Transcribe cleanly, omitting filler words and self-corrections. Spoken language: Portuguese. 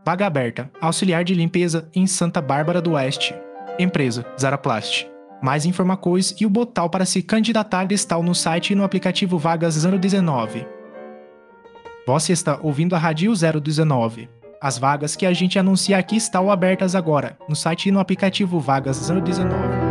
Vaga aberta. Auxiliar de limpeza em Santa Bárbara do Oeste. Empresa Zaraplast. Mais informações e o botão para se candidatar estão no site e no aplicativo Vagas 019. Você está ouvindo a Rádio 019. As vagas que a gente anuncia aqui estão abertas agora, no site e no aplicativo Vagas 019.